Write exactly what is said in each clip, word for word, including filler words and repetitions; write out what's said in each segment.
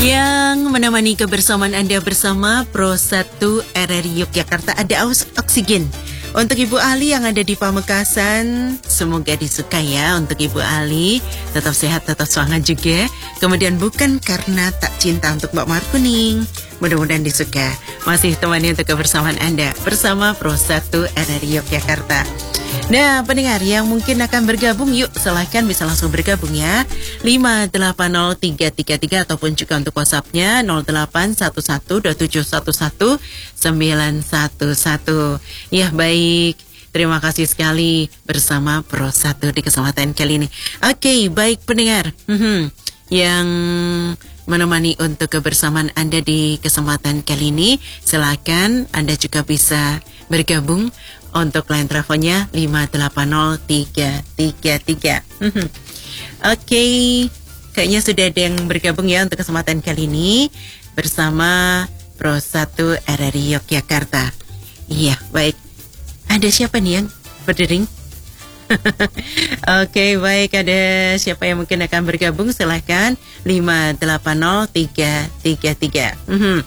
Yang menemani kebersamaan Anda bersama Pro satu R R I Yogyakarta ada aus oksigen. Untuk Ibu Ali yang ada di Pamekasan, semoga disukai ya untuk Ibu Ali. Tetap sehat, tetap semangat juga. Kemudian bukan karena tak cinta untuk Mbak Mawar Kuning. Mudah-mudahan disuka. Masih temani untuk kebersamaan Anda bersama Pro satu R R I Yogyakarta. Nah, pendengar yang mungkin akan bergabung, yuk silahkan bisa langsung bergabung ya. lima delapan nol tiga tiga tiga ataupun juga untuk WhatsApp-nya nol delapan satu satu dua tujuh satu satu sembilan satu satu. Ya, baik. Terima kasih sekali bersama Pro satu di kesempatan kali ini. Oke, baik pendengar. Hmm, yang menemani untuk kebersamaan Anda di kesempatan kali ini, silakan Anda juga bisa bergabung. Untuk line teleponnya lima delapan nol tiga tiga tiga. Oke, okay. Kayaknya sudah ada yang bergabung ya untuk kesempatan kali ini bersama Pro satu R R I Yogyakarta. Iya, baik. Ada siapa nih yang berdering? Oke, okay, baik. Ada siapa yang mungkin akan bergabung? Silahkan lima delapan nol tiga tiga tiga. Oke.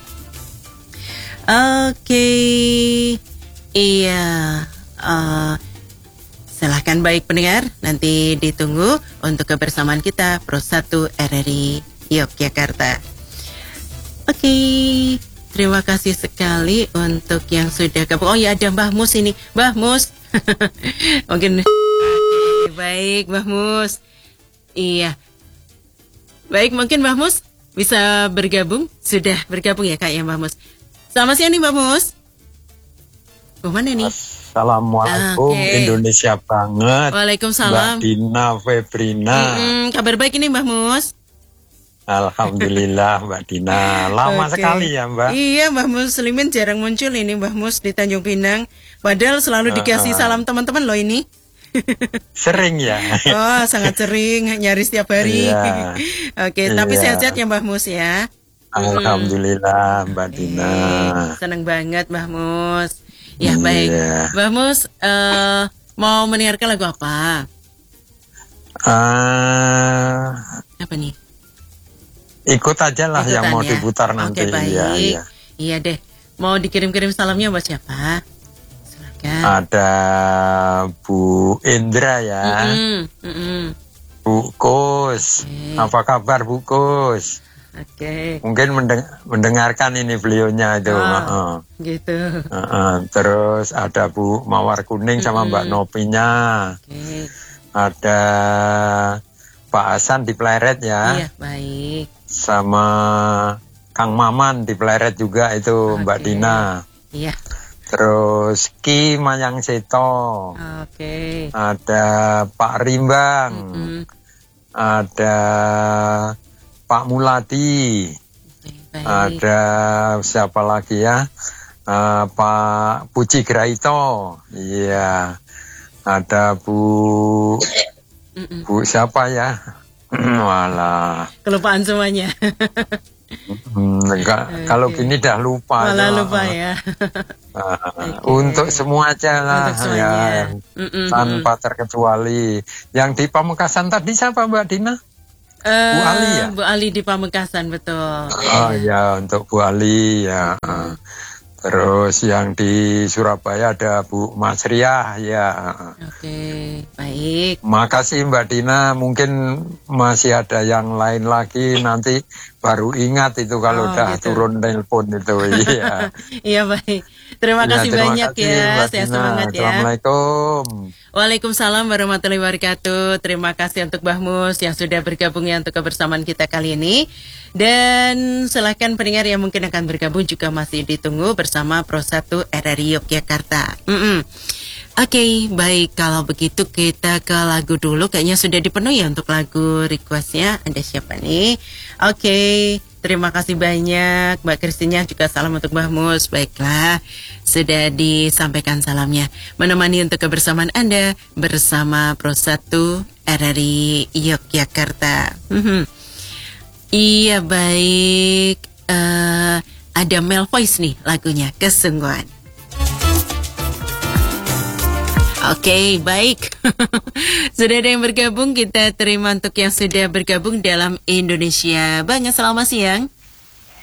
Okay. Iya, uh, silahkan baik pendengar, nanti ditunggu untuk kebersamaan kita Pro satu R R I Yogyakarta. Oke, okay, terima kasih sekali untuk yang sudah gabung. Oh ya, ada Mbah Mus ini, Mbah Mus. Mungkin okay, baik Mbah Mus. Iya, baik mungkin Mbah Mus bisa bergabung, sudah bergabung ya Kak ya Mbah Mus. Selamat siang nih Mbah Mus. Oh, mana nih? Assalamualaikum, okay. Indonesia banget. Waalaikumsalam. Mbak Dina Febrina. Mm-mm, kabar baik ini Mbak Mus? Alhamdulillah Mbak Dina. Lama okay. sekali ya Mbak. Iya, Mbak Muslimin jarang muncul ini Mbak Mus di Tanjung Pinang. Padahal selalu dikasih uh, salam teman-teman loh ini. Sering ya. Oh, sangat sering, nyaris tiap hari. Iya. Oke, okay, tapi iya. sehat-sehat ya Mbak Mus ya. Alhamdulillah Mbak okay. Dina. Senang banget Mbak Mus. Ya baik, yeah. Mbak Mus uh, mau mendengarkan lagu apa? Uh, apa nih? Ikut aja lah Ikutan yang mau ya? diputar nanti. Oke, baik. Iya, iya. Iya deh. Mau dikirim-kirim salamnya buat siapa? Silakan. Ada Bu Indra ya. Mm-mm, mm-mm. Bu Kus. Okay. Apa kabar Bu Kus? Oke. Okay. Mungkin mendeng- mendengarkan ini beliaunya itu. Oh, uh-uh. Gitu. Uh-uh. Terus ada Bu Mawar Kuning sama mm-hmm. Mbak Nopinya. Okay. Ada Pak Hasan di Pleret ya. Iya, baik. Sama Kang Maman di Pleret juga itu okay. Mbak Dina. Iya. Terus Ki Mayang Seto. Oke. Okay. Ada Pak Rimbang. Mm-hmm. Ada Pak Muladi, okay, ada siapa lagi ya? Uh, Pak Puji Graito, iya. Ada Bu, Mm-mm. Bu siapa ya? Walah. Kelupaan semuanya. hmm, enggak, okay. Kalau gini dah lupa. Malah lupa ya. uh, okay. Untuk semua aja lah, ya, tanpa terkecuali. Yang di Pamekasan tadi siapa Mbak Dina? Uh, Bu Ali ya? Bu Ali di Pamekasan, betul. Oh ya, untuk Bu Ali ya. Hmm. Terus yang di Surabaya ada Bu Mas Riah ya. Oke, baik. Makasih Mbak Dina, mungkin masih ada yang lain lagi nanti baru ingat itu kalau oh, udah gitu. Turun telepon itu. Iya. Iya baik. Terima ya, kasih terima banyak kasih, ya. Sehat semangat ya. Assalamualaikum. Waalaikumsalam warahmatullahi wabarakatuh. Terima kasih untuk Mbah Mus yang sudah bergabung ya untuk kebersamaan kita kali ini. Dan silakan pendengar yang mungkin akan bergabung juga masih ditunggu bersama Pro satu R R I Yogyakarta. Mm-mm. Oke, okay, baik. Kalau begitu kita ke lagu dulu. Kayaknya sudah dipenuhi ya untuk lagu requestnya. Ada siapa nih? Oke, okay. Terima kasih banyak Mbak Kristinya, juga salam untuk Mbah Mus. Baiklah, sudah disampaikan salamnya. Menemani untuk kebersamaan Anda bersama Pro satu R R I Yogyakarta. Mm-hmm. Iya baik, uh, ada Mel Voice nih lagunya, Kesungguhan. Oke, okay, baik. Sudah ada yang bergabung, kita terima untuk yang sudah bergabung dalam Indonesia Banyak. Selamat siang.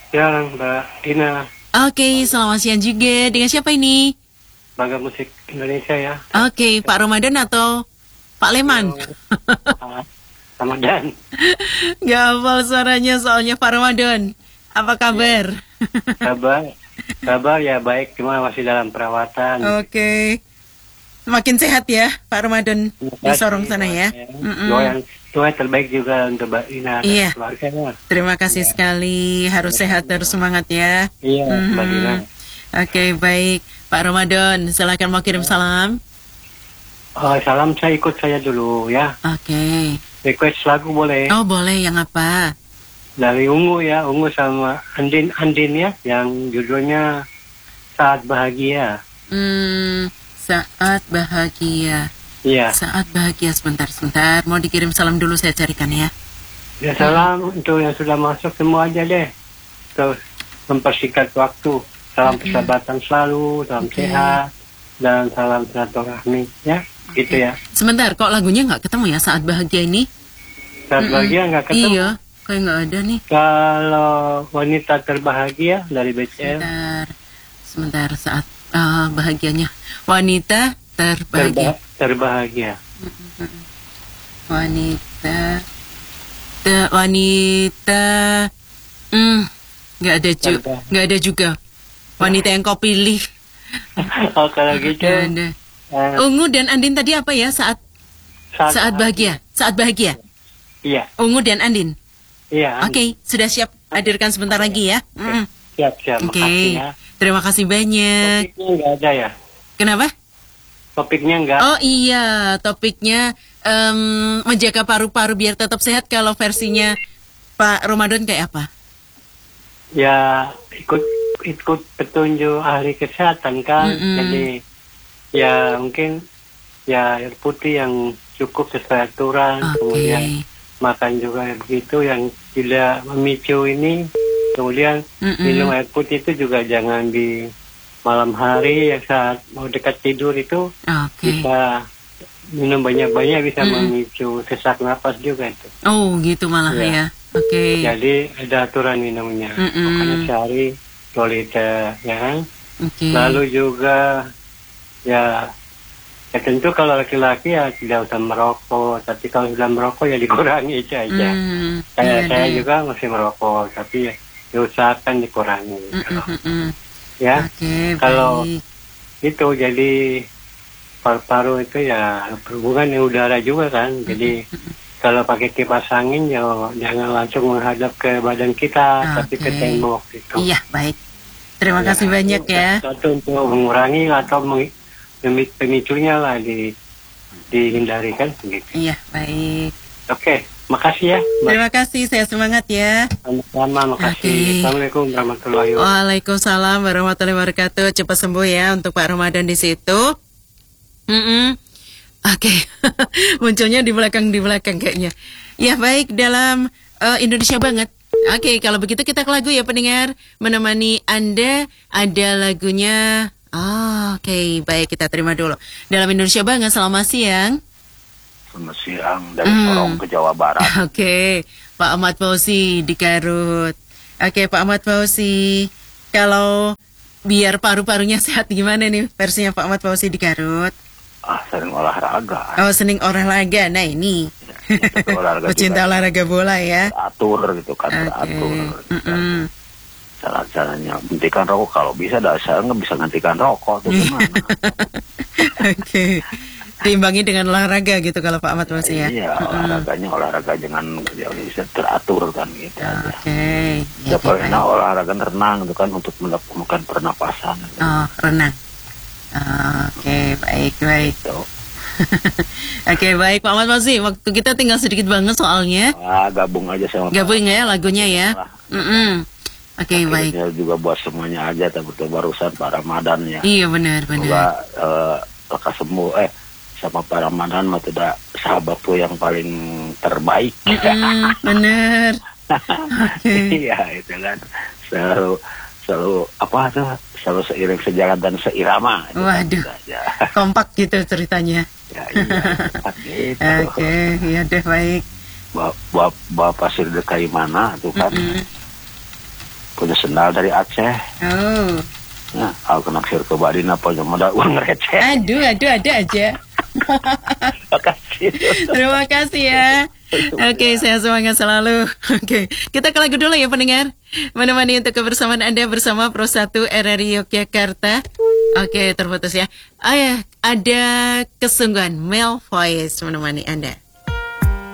siang Mbak Dina. Oke, selamat siang juga. Dengan siapa ini? Bangga Musik Indonesia ya. Oke, Pak Ramadan atau Pak Leman? Ramadan. Gak hafal suaranya soalnya Pak Ramadan. Apa kabar? Kabar, kabar ya baik, cuma masih dalam perawatan. Oke. Makin sehat ya Pak Ramadan di Sorong sana ya. Doa yang doa terbaik juga untuk Mbak Dina dan Iya. keluarganya. Terima kasih Iya. sekali. Harus sehat terus semangat ya. Iya, Mhm. Mbak Dina. Oke, baik. Pak Ramadan, silakan mau kirim salam. Oh, salam saya ikut saya dulu ya. Oke. Request lagu boleh? Oh, boleh. Yang apa? Dari Ungu ya, Ungu sama Andin Andin ya, yang judulnya Saat Bahagia. Hmm, saat bahagia. Iya. Saat bahagia, sebentar-sebentar. Mau dikirim salam dulu, saya carikan ya. Ya salam untuk yang sudah masuk semua aja deh. Terus mempersingkat waktu. Salam persahabatan selalu, salam Oke. sehat, dan salam silaturahmi ya, gitu ya. Sebentar, kok lagunya nggak ketemu ya saat bahagia ini? Saat bahagia nggak ketemu. Iya, kayak nggak ada nih. Kalau wanita terbahagia dari B C M. Sebentar, sebentar saat ah, bahagianya. Wanita terbahagia. Terba- terbahagia. Wanita, te- wanita, hmm, nggak ada juga, Terba- nggak ada juga. Wanita yang kau pilih. Oh kalau gitu. Nggak ada. eh, Ungu dan Andin tadi apa ya saat saat bahagia, saat bahagia. Iya, Ungu dan Andin. iya. Oke, sudah siap. Hadirkan sebentar lagi ya. Mm. Siap, siap. Oke, Makasih ya. terima kasih banyak. Topiknya nggak ada ya? Kenapa? Topiknya nggak. Oh iya, topiknya em, menjaga paru-paru biar tetap sehat. Kalau versinya Pak Ramadan kayak apa? Ya ikut ikut petunjuk ahli kesehatan kan. Mm-mm. Jadi ya mungkin ya air putih yang cukup sesuai aturan. Oke. Kemudian makan juga begitu yang tidak memicu ini. Kemudian Mm-mm. minum air putih itu juga jangan di malam hari yang saat mau dekat tidur itu Oke. bisa minum banyak-banyak bisa Mm-mm. memicu sesak napas juga itu. Oh gitu malah Iya. ya. Oke. Jadi ada aturan minumnya. Mm-mm. Makanya sehari dua liter ya kan. Oke. Lalu juga ya ya tentu kalau laki-laki ya tidak usah merokok. Tapi kalau sudah merokok ya dikurangi itu aja. Hmm, Saya, iya saya deh. juga masih merokok tapi ya diusahakan dikurangi. Mm, Kalau, mm, mm, mm. ya Oke, Kalau- baik. itu jadi paru-paru itu ya berhubungan dengan udara juga kan. Jadi kalau pakai kipas angin ya jangan langsung menghadap ke badan kita, tapi ke Oke. tembok gitu. Iya, baik. Terima Ya, kasih banyak ya. Satu untuk mengurangi atau meng- pemi- pemicunya lah di dihindari kan gitu. Iya, baik. Oke, makasih ya. Mbak. Terima kasih, saya semangat ya. Sama-sama, makasih. Oke. Assalamualaikum warahmatullahi wabarakatuh. Waalaikumsalam warahmatullahi wabarakatuh. Cepat sembuh ya untuk Pak Ramadan di situ. Mm-mm. Oke, munculnya di belakang di belakang kayaknya. Ya baik dalam eh, Indonesia banget. Oke, kalau begitu kita ke lagu ya pendengar. Menemani Anda ada lagunya. Oh, Oke, baik kita terima dulu. Dalam Indonesia banget. Selamat siang. Selamat siang dari Hmm. Sorong ke Jawa Barat. Oke, Pak Ahmad Fauzi di Garut. Oke, Pak Ahmad Fauzi. Kalau biar paru-parunya sehat gimana nih versinya Pak Ahmad Fauzi di Garut? Ah, sering olahraga. Oh, seneng olahraga. Nah, ini. Itu olahraga Pecinta juga olahraga bola ya. Atur gitu kan, Oke. teratur. Mm-mm. Cara-caranya hentikan rokok kalau bisa, dah saya nggak bisa hentikan rokok tuh gimana? Oke. Diimbangi dengan olahraga gitu kalau Pak Ahmad Fauzi ya. Iya, Mm-mm. olahraganya olahraga dengan yang bisa teratur kan gitu aja. Oke. Ya, Ya, baik. pernah olahraga renang itu kan untuk melakukan pernapasan. Gitu. Oh, renang. Oke, baik, baik. Gitu. Oke, baik Pak Ahmad Fauzi. Waktu kita tinggal sedikit banget soalnya. Ah, gabung aja sama Gabung ya lagunya ya. Mm-mm. Oke, baik. Akhirnya juga buat semuanya aja, tapi barusan Pak Ramadan ya. Iya, benar, Semoga benar. eh, lekas sembuh. Eh, sama Pak Ramadan mah tidak sahabatku yang paling terbaik. Mm-mm, benar. Oke. Iya, itu kan selalu selalu apa tuh selalu seiring sejalan dan seirama. Itu kan Waduh. gitu aja. Kompak gitu ceritanya. Ya, iya, kompak gitu. Oke, ya deh baik. Ba- ba- Bapak Sirde Kaimana tuh kan Mm-mm. punya sendal dari Aceh. Oh. Nah, aku naksir ke Badina punya modal uang receh. Aduh, aduh, ada aja. Terima kasih. Terima kasih ya. Oke, saya semangat selalu. Oke, kita ke lagu dulu ya pendengar. Menemani untuk kebersamaan Anda bersama Pro satu R R I Yogyakarta. Oke, terputus ya. Ayah, ada kesungguhan Male Voice menemani Anda.